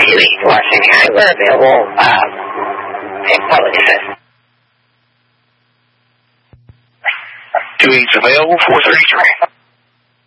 viewing to our seminary, we're available in public assessment. Viewings available, 433.